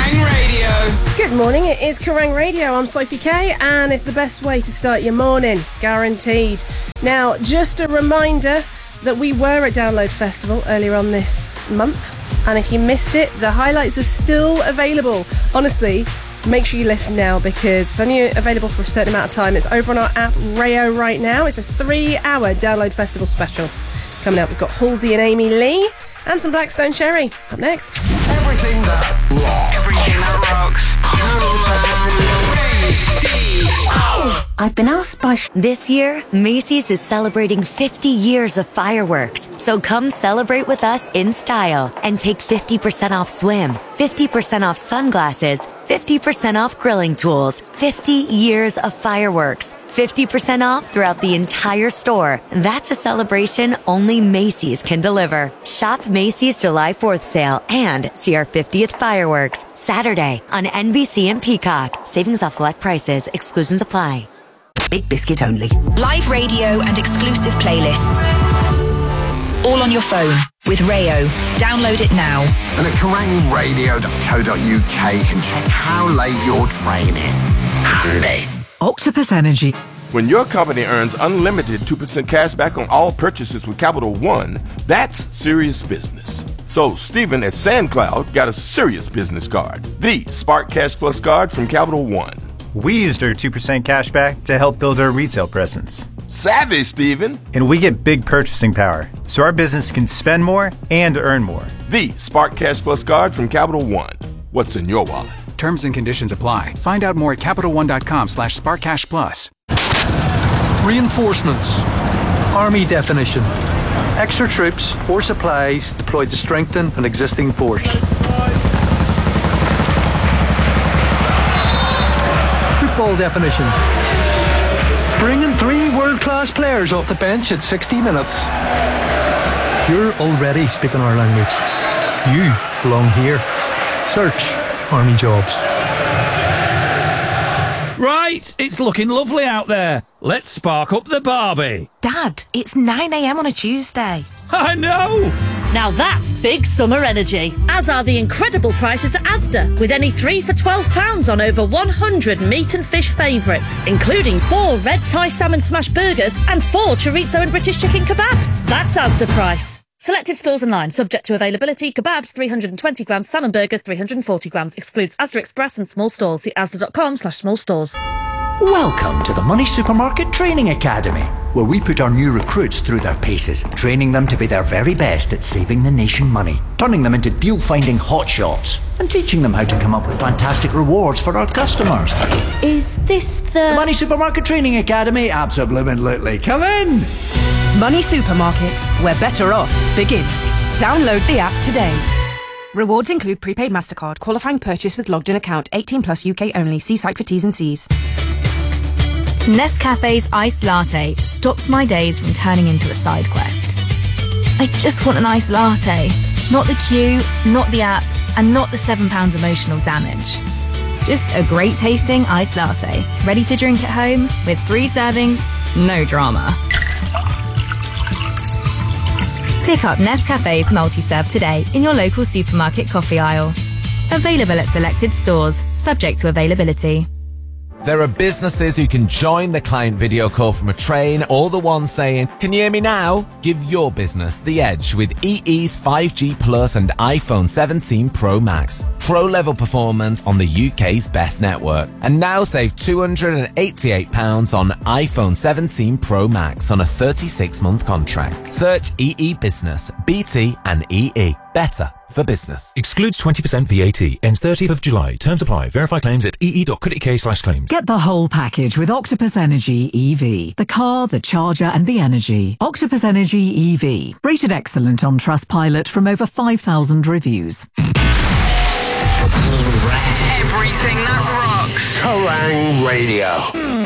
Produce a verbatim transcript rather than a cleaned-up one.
Kerrang Radio. Good morning, it is Kerrang Radio. I'm Sophie Kay, and it's the best way to start your morning, guaranteed. Now, just a reminder that we were at Download Festival earlier on this month, and if you missed it, the highlights are still available. Honestly, make sure you listen now because it's only available for a certain amount of time. It's over on our app Rayo right now. It's a three-hour Download Festival special. Coming up, we've got Halsey and Amy Lee and some Blackstone Cherry up next. Everything that rocks. Everything that rocks. I've been asked by... Sh- this year, Macy's is celebrating fifty years of fireworks. So come celebrate with us in style and take fifty percent off swim, fifty percent off sunglasses, fifty percent off grilling tools, fifty years of fireworks, fifty percent off throughout the entire store. That's a celebration only Macy's can deliver. Shop Macy's July fourth sale and see our fiftieth fireworks Saturday on N B C and Peacock. Savings off select prices. Exclusions apply. Big Biscuit only. Live radio and exclusive playlists. All on your phone with Rayo. Download it now. And at kerrang radio dot co dot uk can check how late your train is. Handy. Octopus Energy. When your company earns unlimited two percent cash back on all purchases with Capital One, that's serious business. So Stephen at SandCloud got a serious business card, the Spark Cash Plus card from Capital One. We used our two percent cash back to help build our retail presence. Savvy, Stephen. And we get big purchasing power, so our business can spend more and earn more. The Spark Cash Plus card from Capital One. What's in your wallet? Terms and conditions apply. Find out more at capital one dot com slash spark cash plus. Reinforcements. Army definition. Extra troops or supplies deployed to strengthen an existing force. Football definition. Bringing three world-class players off the bench at sixty minutes. You're already speaking our language. You belong here. Search Army Jobs. Right, it's looking lovely out there. Let's spark up the Barbie. Dad, it's nine a.m. on a Tuesday. I know! Now that's big summer energy, as are the incredible prices at Asda, with any three for twelve pounds on over one hundred meat and fish favourites, including four red Thai salmon smash burgers and four chorizo and British chicken kebabs. That's Asda price. Selected stores online, subject to availability. Kebabs three hundred twenty grams, salmon burgers three hundred forty grams. Excludes Asda Express and small stores. See asda dot com slash small stores. Welcome to the Money Supermarket Training Academy, where we put our new recruits through their paces, training them to be their very best at saving the nation money, turning them into deal-finding hotshots, and teaching them how to come up with fantastic rewards for our customers. Is this the... The Money Supermarket Training Academy? Absolutely. Come in! Money Supermarket, where better off begins. Download the app today. Rewards include prepaid MasterCard, qualifying purchase with logged in account, eighteen plus U K only. See site for T's and C's. Nescafe's iced latte stops my days from turning into a side quest. I just want an iced latte. Not the queue, not the app, and not the seven pounds emotional damage. Just a great tasting iced latte, ready to drink at home with three servings, no drama. Pick up Nescafe's multi-serve today in your local supermarket coffee aisle. Available at selected stores, subject to availability. There are businesses who can join the client video call from a train, or the ones saying, "Can you hear me now?" Give your business the edge with E E's five G Plus and iPhone seventeen Pro Max. Pro-level performance on the U K's best network. And now save two hundred eighty-eight pounds on iPhone seventeen Pro Max on a thirty-six month contract. Search E E Business, B T and E E. Better for business. Excludes twenty percent V A T. Ends thirtieth of July. Terms apply. Verify claims at ee dot co dot uk slash claims. Get the whole package with Octopus Energy E V. The car, the charger and the energy. Octopus Energy E V. Rated excellent on Trustpilot from over five thousand reviews. Everything that rocks. Kerrang Radio.